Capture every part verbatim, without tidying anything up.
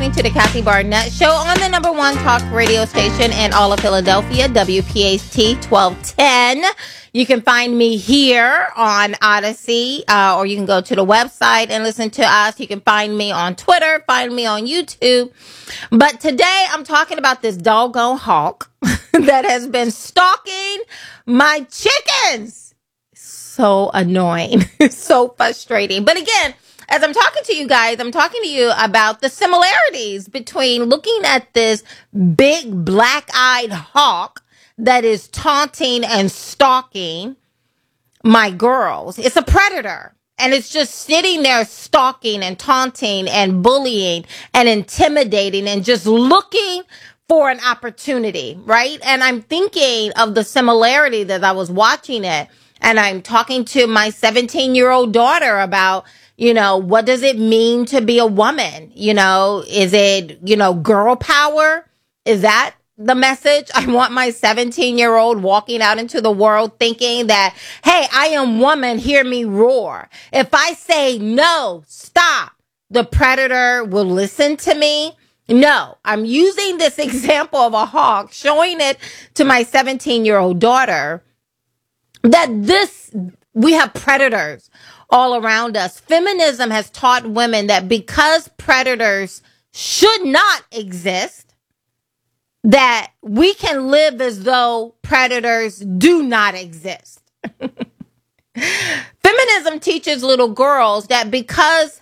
listening to the Kathy Barnett Show on the number one talk radio station in all of Philadelphia, W P H T twelve ten. You can find me here on Odyssey, uh, or you can go to the website and listen to us. You can find me on Twitter, find me on YouTube. But today I'm talking about this doggone hawk that has been stalking my chickens. So annoying, so frustrating. But again, as I'm talking to you guys, I'm talking to you about the similarities between looking at this big black-eyed hawk that is taunting and stalking my girls. It's a predator, and it's just sitting there stalking and taunting and bullying and intimidating and just looking for an opportunity, right? And I'm thinking of the similarity that I was watching it, and I'm talking to my seventeen-year-old daughter about, you know, what does it mean to be a woman? You know, is it, you know, girl power? Is that the message? I want my seventeen-year-old walking out into the world thinking that, hey, I am woman, hear me roar. If I say no, stop, the predator will listen to me. No, I'm using this example of a hawk, showing it to my seventeen-year-old daughter that this, we have predators all around us. Feminism has taught women that because predators should not exist, that we can live as though predators do not exist. Feminism teaches little girls that because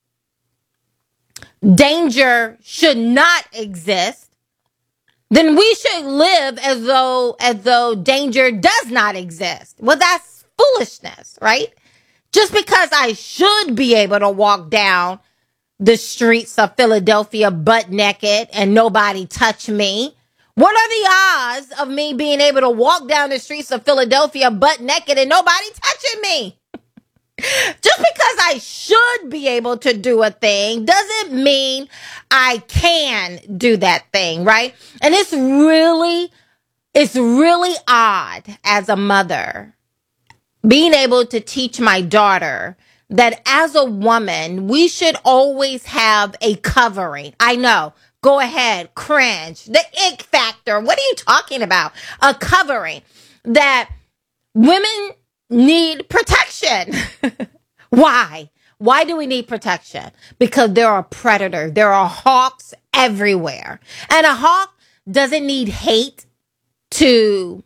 danger should not exist, then we should live as though as though danger does not exist. Well, that's foolishness, right? Just because I should be able to walk down the streets of Philadelphia butt naked and nobody touch me, what are the odds of me being able to walk down the streets of Philadelphia butt naked and nobody touching me? Just because I should be able to do a thing doesn't mean I can do that thing, right? And it's really, it's really odd as a mother being able to teach my daughter that as a woman, we should always have a covering. I know. Go ahead. Cringe. The ick factor. What are you talking about? A covering. That women need protection. Why? Why do we need protection? Because there are predators. There are hawks everywhere. And a hawk doesn't need hate to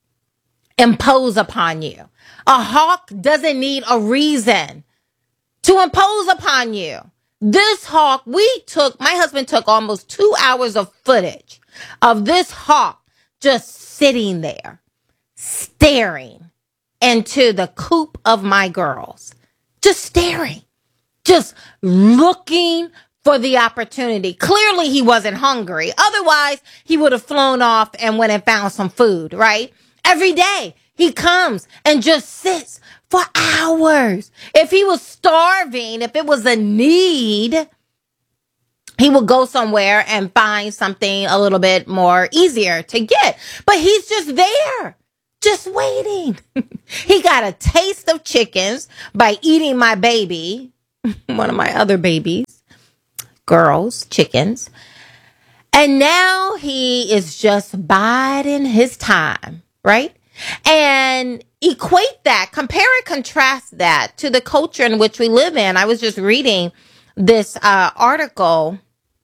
impose upon you. A hawk doesn't need a reason to impose upon you. This hawk, we took, my husband took almost two hours of footage of this hawk just sitting there, staring into the coop of my girls. Just staring, just looking for the opportunity. Clearly he wasn't hungry. Otherwise, he would have flown off and went and found some food, right? Every day he comes and just sits for hours. If he was starving, if it was a need, he would go somewhere and find something a little bit more easier to get. But he's just there, just waiting. He got a taste of chickens by eating my baby, one of my other babies, girls, chickens. And now he is just biding his time, right? And equate that, compare and contrast that to the culture in which we live in. I was just reading this uh, article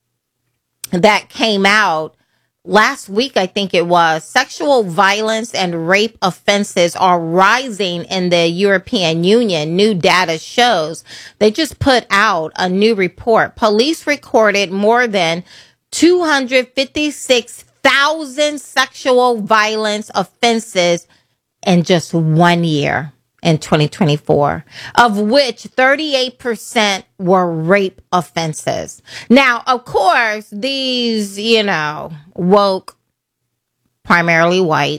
that came out last week, I think it was. Sexual violence and rape offenses are rising in the European Union. New data shows. They just put out a new report. Police recorded more than two hundred fifty-six thousand sexual violence offenses in just one year in twenty twenty-four, of which thirty-eight percent were rape offenses. Now, of course, these, you know, woke, primarily white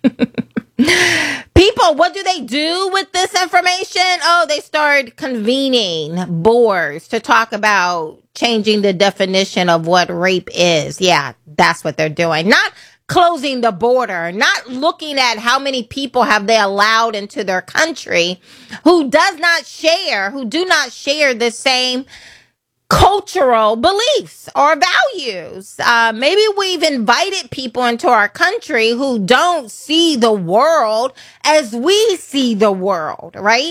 people, what do they do with this information? Oh, they start convening boards to talk about changing the definition of what rape is. Yeah, that's what they're doing. Not closing the border, not looking at how many people have they allowed into their country who does not share, who do not share the same cultural beliefs or values. Uh, maybe we've invited people into our country who don't see the world as we see the world, right?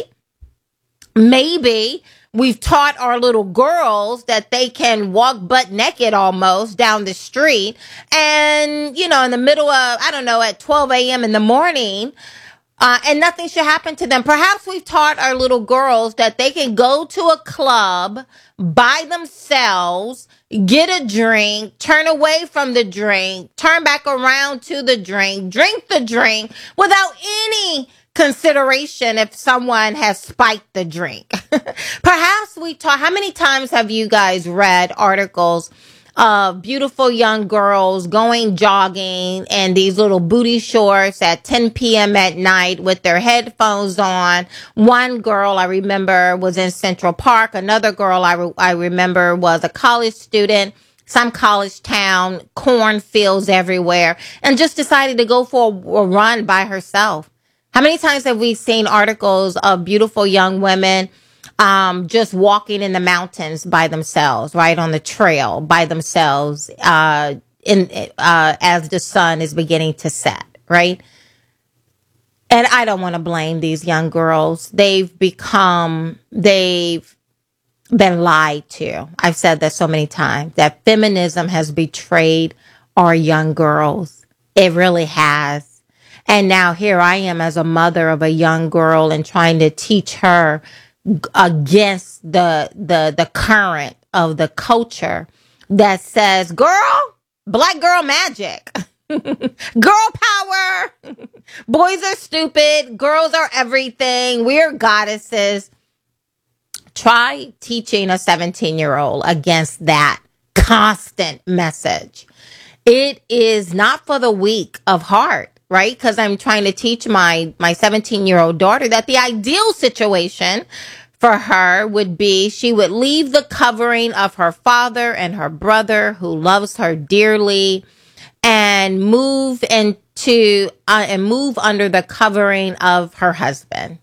Maybe we've taught our little girls that they can walk butt naked almost down the street and, you know, in the middle of, I don't know, at twelve a.m. in the morning, Uh, and nothing should happen to them. Perhaps we've taught our little girls that they can go to a club by themselves, get a drink, turn away from the drink, turn back around to the drink, drink the drink without any consideration if someone has spiked the drink. Perhaps we taught, how many times have you guys read articles of beautiful young girls going jogging in these little booty shorts at ten p.m. at night with their headphones on? One girl I remember was in Central Park. Another girl I, re- I remember was a college student, some college town, cornfields everywhere, and just decided to go for a, a run by herself. How many times have we seen articles of beautiful young women Um, just walking in the mountains by themselves, right on the trail by themselves, uh, in, uh, as the sun is beginning to set, right? And I don't want to blame these young girls. They've become, they've been lied to. I've said that so many times, that feminism has betrayed our young girls. It really has. And now here I am as a mother of a young girl and trying to teach her against the the the current of the culture that says, girl, black girl magic, girl power, boys are stupid, girls are everything, we're goddesses. Try teaching a seventeen-year-old against that constant message. It is not for the weak of heart, right? Because I'm trying to teach my my seventeen-year-old daughter that the ideal situation for her would be she would leave the covering of her father and her brother who loves her dearly and move into uh, and move under the covering of her husband.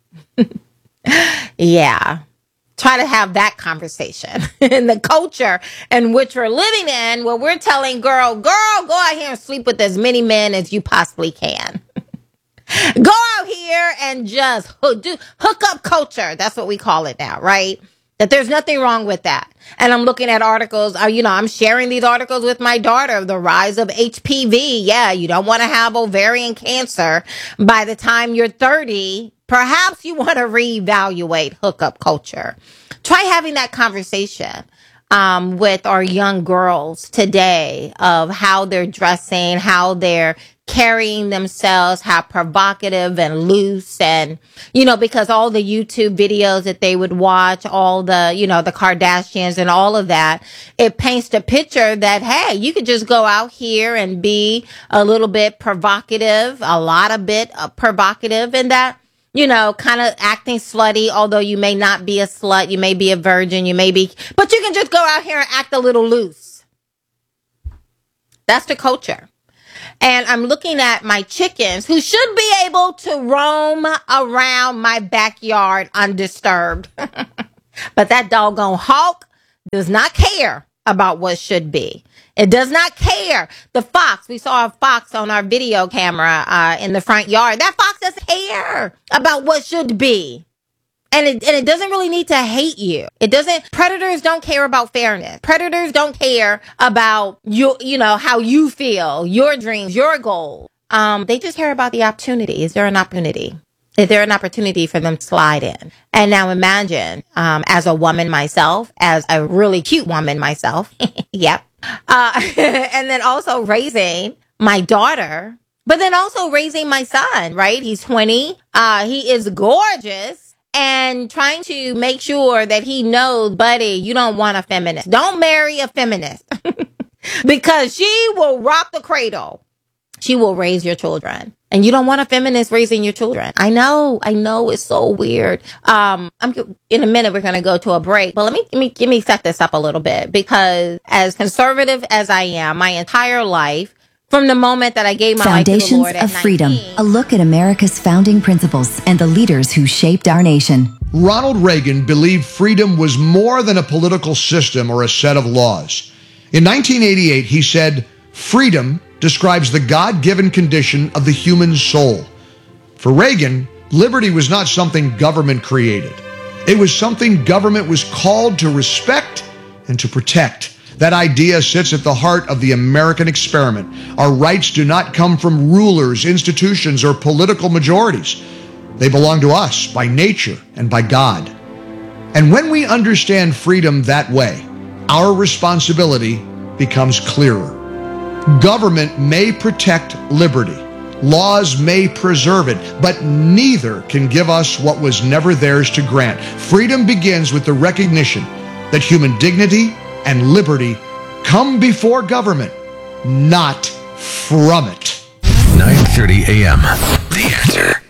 Yeah. Try to have that conversation in the culture in which we're living in, where we're telling girl, girl, go out here and sleep with as many men as you possibly can. Go out here and just hook, do hook up culture. That's what we call it now, right? That there's nothing wrong with that. And I'm looking at articles, uh, you know, I'm sharing these articles with my daughter, the rise of H P V. Yeah, you don't want to have ovarian cancer by the time you're thirty. Perhaps you want to reevaluate hookup culture. Try having that conversation um, with our young girls today of how they're dressing, how they're carrying themselves, how provocative and loose, and, you know, because all the YouTube videos that they would watch, all the, you know, the Kardashians and all of that, it paints a picture that, hey, you could just go out here and be a little bit provocative, a lot of bit uh, provocative, and that, you know, kind of acting slutty, although you may not be a slut, you may be a virgin, you may be, but you can just go out here and act a little loose. That's the culture. And I'm looking at my chickens who should be able to roam around my backyard undisturbed. But that doggone hawk does not care about what should be. It does not care. The fox, we saw a fox on our video camera uh, in the front yard. That fox doesn't care about what should be. And it, and it doesn't really need to hate you. It doesn't, predators don't care about fairness. Predators don't care about you, you know, how you feel, your dreams, your goals. Um, they just care about the opportunity. Is there an opportunity? Is there an opportunity for them to slide in? And now imagine, um, as a woman myself, as a really cute woman myself. Yep. Uh, and then also raising my daughter, but then also raising my son, right? He's twenty. Uh, he is gorgeous. And trying to make sure that he knows, buddy, you don't want a feminist. Don't marry a feminist because she will rock the cradle. She will raise your children. And you don't want a feminist raising your children. I know, I know it's so weird. Um, I'm in a minute, we're going to go to a break, but let me, let me, let me set this up a little bit, because as conservative as I am, my entire life, from the moment that I gave my life to the Lord at Foundations of Freedom, nineteen, a look at America's founding principles and the leaders who shaped our nation. Ronald Reagan believed freedom was more than a political system or a set of laws. In nineteen eighty-eight, he said, "Freedom describes the God-given condition of the human soul." For Reagan, liberty was not something government created. It was something government was called to respect and to protect. That idea sits at the heart of the American experiment. Our rights do not come from rulers, institutions, or political majorities. They belong to us by nature and by God. And when we understand freedom that way, our responsibility becomes clearer. Government may protect liberty. Laws may preserve it, but neither can give us what was never theirs to grant. Freedom begins with the recognition that human dignity and liberty come before government, not from it. nine thirty a.m. The Answer.